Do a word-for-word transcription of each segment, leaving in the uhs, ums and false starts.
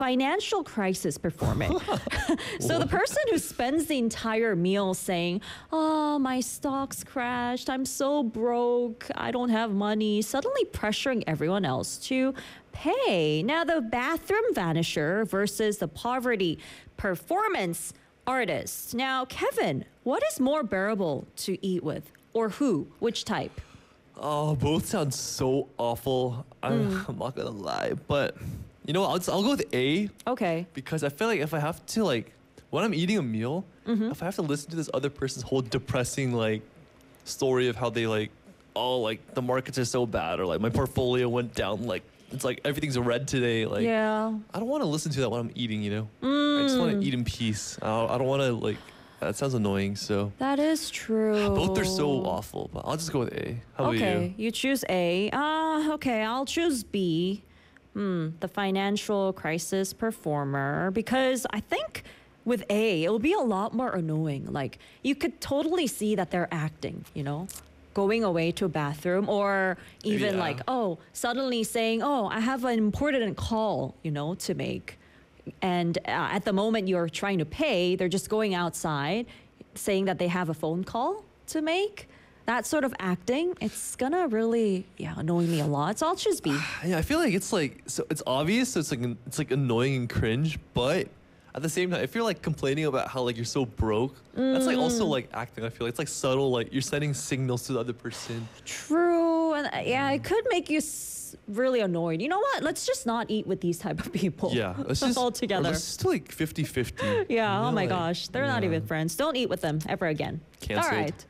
financial crisis performing. So the person who spends the entire meal saying, oh, my stocks crashed, I'm so broke, I don't have money, suddenly pressuring everyone else to pay. Now, the bathroom vanisher versus the poverty performance artist. Now, Kevin, what is more bearable to eat with? Or who? Which type? Oh, both sound so awful. I'm, I'm not gonna lie, but you know what? I'll, just, I'll go with A Okay. because I feel like if I have to like when I'm eating a meal, Mm-hmm. if I have to listen to this other person's whole depressing like story of how they like, oh, like the markets are so bad, or like my portfolio went down, like it's like everything's red today. Like Yeah. I don't want to listen to that when I'm eating. You know, I just want Mm. to eat in peace. I don't, I don't want to like. That sounds annoying. So That is true. both are so awful, but I'll just go with A. How about Okay, you? you choose A. Ah, okay, I'll choose B. Hmm, the financial crisis performer, because I think with A, it'll be a lot more annoying. Like, you could totally see that they're acting, you know? Going away to a bathroom, or even Yeah. like, oh, suddenly saying, oh, I have an important call, you know, to make. And uh, at the moment you're trying to pay, they're just going outside saying that they have a phone call to make. That sort of acting, it's gonna really, yeah, annoy me a lot. So I'll choose B. Yeah, I feel like it's like so it's obvious, so it's like an- it's like annoying and cringe, but at the same time, if you're like complaining about how like you're so broke, that's like also like acting. I feel like it's like subtle, like you're sending signals to the other person. True, and uh, yeah, it could make you s- really annoyed. You know what? Let's just not eat with these type of people. Yeah, let's just all or together. Let's just do like fifty fifty. Yeah. You Oh know, my like, gosh, they're not yeah. even friends. Don't eat with them ever again. Cancelled. All right.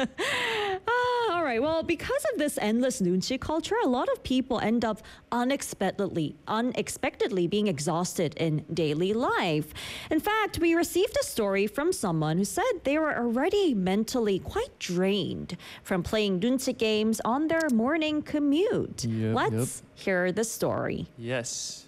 Ah, all right. Well, because of this endless nunchi culture, a lot of people end up unexpectedly, unexpectedly being exhausted in daily life. In fact, we received a story from someone who said they were already mentally quite drained from playing nunchi games on their morning commute. Yep, Let's hear the story. Yes.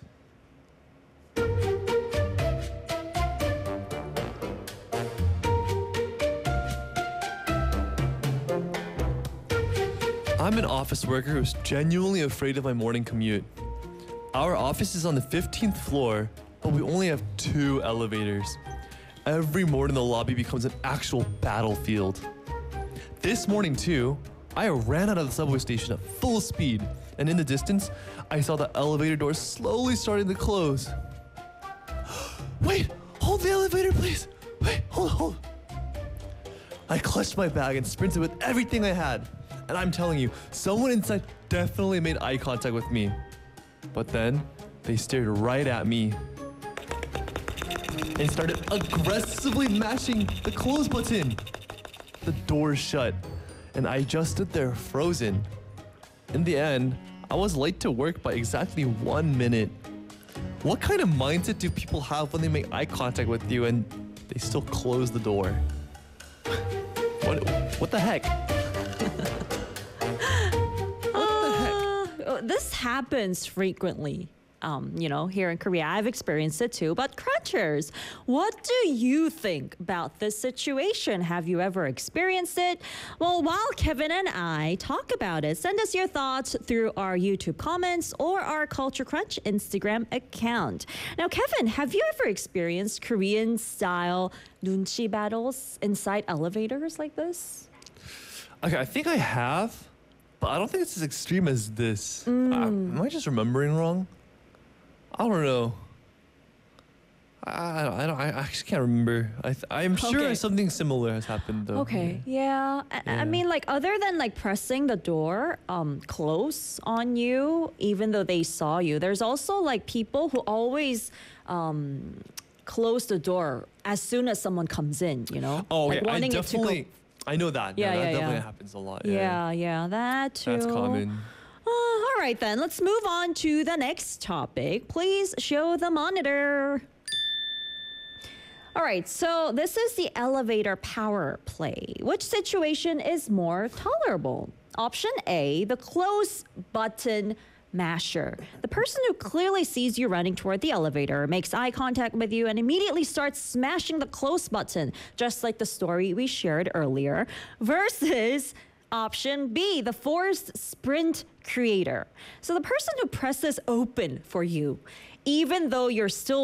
I'm an office worker who's genuinely afraid of my morning commute. Our office is on the fifteenth floor, but we only have two elevators. Every morning the lobby becomes an actual battlefield. This morning too, I ran out of the subway station at full speed, and in the distance, I saw the elevator doors slowly starting to close. Wait, hold the elevator, please. Wait, hold, hold. I clutched my bag and sprinted with everything I had. And I'm telling you, someone inside definitely made eye contact with me. But then, they stared right at me and started aggressively mashing the close button. The door shut, and I just stood there frozen. In the end, I was late to work by exactly one minute. What kind of mindset do people have when they make eye contact with you and they still close the door? What, what the heck? Uh, this happens frequently. Um, you know, here in Korea, I've experienced it too. But Crunchers, what do you think about this situation? Have you ever experienced it? Well, while Kevin and I talk about it, send us your thoughts through our YouTube comments or our Culture Crunch Instagram account. Now, Kevin, have you ever experienced Korean-style nunchi battles inside elevators like this? Okay, I think I have, but I don't think it's as extreme as this. Uh, am I just remembering wrong? I don't know. I, I, don't, I, don't, I actually can't remember. I th- I'm sure Okay. something similar has happened though. Okay. Yeah. I, I Yeah. mean, like, other than like pressing the door um close on you, even though they saw you, there's also like people who always um close the door as soon as someone comes in. You know. Oh, like okay. I wanting it to go. definitely. I know that. Yeah, no, that yeah, definitely yeah. happens a lot. Yeah, yeah, that too. That's common. Uh, all right, then. Let's move on to the next topic. Please show the monitor. All right, so this is the elevator power play. Which situation is more tolerable? Option A, the close button masher. The person who clearly sees you running toward the elevator, makes eye contact with you, and immediately starts smashing the close button, just like the story we shared earlier, versus option B, the forced sprint creator. So the person who presses open for you, even though you're still